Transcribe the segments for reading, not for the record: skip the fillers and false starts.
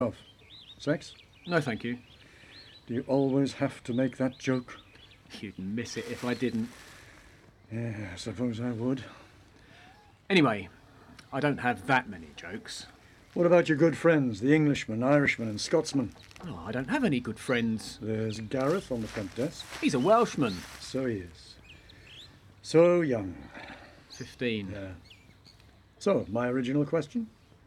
Of sex? No, thank you. Do you always have to make that joke? You'd miss it if I didn't. Yeah, I suppose I would. Anyway, I don't have that many jokes. What about your good friends, the Englishmen, Irishmen and Scotsmen? Oh, I don't have any good friends. There's Gareth on the front desk. He's a Welshman. So he is. So young. 15. Yeah. So, my original question?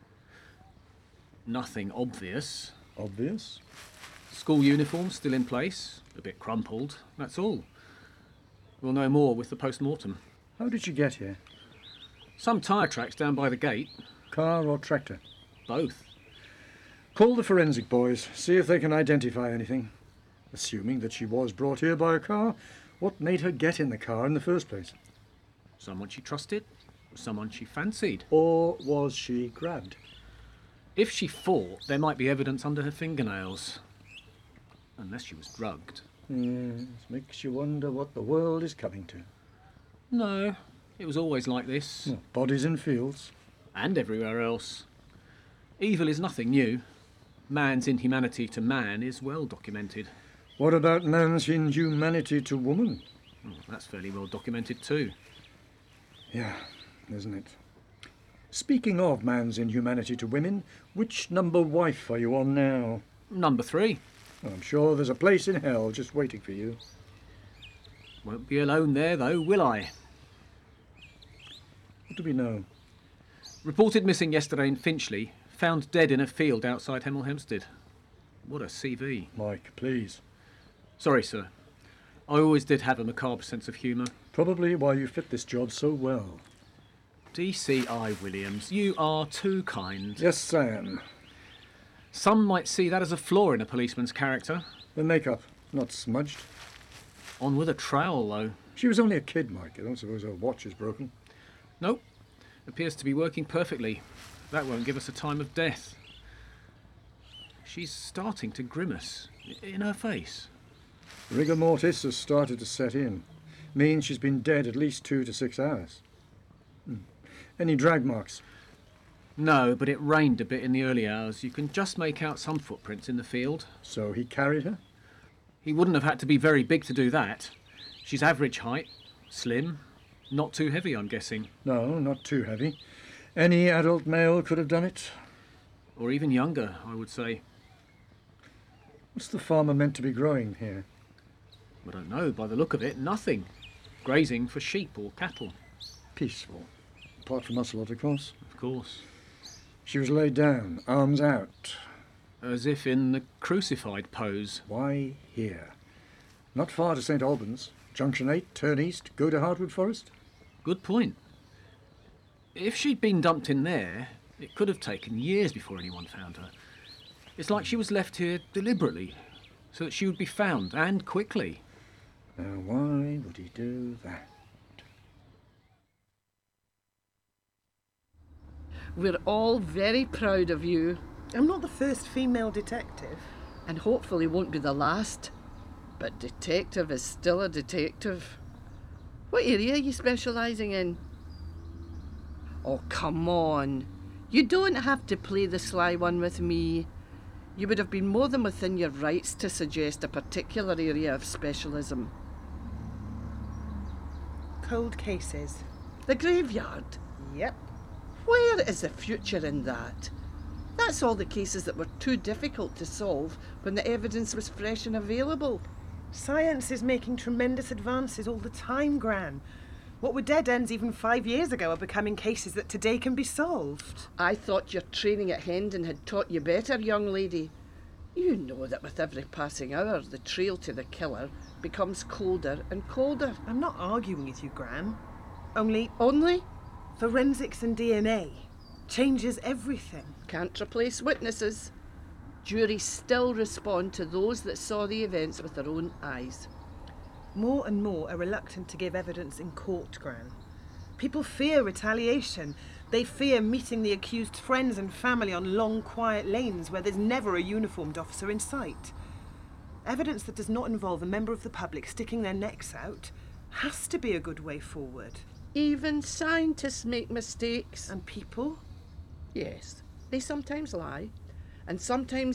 Nothing obvious. Obvious. School uniform still in place. A bit crumpled. That's all. We'll know more with the post-mortem. How did you get here? Some tyre tracks down by the gate. Car or tractor? Both. Call the forensic boys. See if they can identify anything. Assuming that she was brought here by a car, what made her get in the car in the first place? Someone she trusted. Someone she fancied. Or was she grabbed? If she fought, there might be evidence under her fingernails. Unless she was drugged. Yes, makes you wonder what the world is coming to. No, it was always like this. Well, bodies in fields. And everywhere else. Evil is nothing new. Man's inhumanity to man is well documented. What about man's inhumanity to woman? Oh, that's fairly well documented too. Yeah, isn't it? Speaking of man's inhumanity to women, which number wife are you on now? Number 3. I'm sure there's a place in hell just waiting for you. Won't be alone there though, will I? What do we know? Reported missing yesterday in Finchley. Found dead in a field outside Hemel Hempstead. What a CV. Mike, please. Sorry, sir. I always did have a macabre sense of humour. Probably why you fit this job so well. DCI Williams, you are too kind. Yes, I am. Some might see that as a flaw in a policeman's character. The makeup, not smudged. On with a trowel, though. She was only a kid, Mike. I don't suppose her watch is broken. Nope. Appears to be working perfectly. That won't give us a time of death. She's starting to grimace. In her face. Rigor mortis has started to set in. Means she's been dead at least 2 to 6 hours. Any drag marks? No, but it rained a bit in the early hours. You can just make out some footprints in the field. So he carried her? He wouldn't have had to be very big to do that. She's average height, slim, not too heavy, I'm guessing. No, not too heavy. Any adult male could have done it. Or even younger, I would say. What's the farmer meant to be growing here? I don't know, by the look of it, nothing. Grazing for sheep or cattle. Peaceful. Apart from us a lot, of course. Of course. She was laid down, arms out. As if in the crucified pose. Why here? Not far to St Albans. Junction 8, turn east, go to Hardwood Forest. Good point. If she'd been dumped in there, it could have taken years before anyone found her. It's like she was left here deliberately, so that she would be found, and quickly. Now, why would he do that? We're all very proud of you, I'm not the first female detective. and hopefully won't be the last. But detective is still a detective. What area are you specialising in? Oh, come on. You don't have to play the sly one with me. You would have been more than within your rights to suggest a particular area of specialism. Cold cases. The graveyard. Yep. Where is the future in that? That's all the cases that were too difficult to solve when the evidence was fresh and available. Science is making tremendous advances all the time, Gran. What were dead ends even 5 years ago are becoming cases that today can be solved. I thought your training at Hendon had taught you better, young lady. You know that with every passing hour, the trail to the killer becomes colder and colder. I'm not arguing with you, Gran. Only Only forensics and DNA changes everything. can't replace witnesses. Juries still respond to those that saw the events with their own eyes. More and more are reluctant to give evidence in court, Gran. People fear retaliation. They fear meeting the accused's friends and family on long, quiet lanes where there's never a uniformed officer in sight. Evidence that does not involve a member of the public sticking their necks out has to be a good way forward. Even scientists make mistakes. And people? Yes, they sometimes lie. and sometimes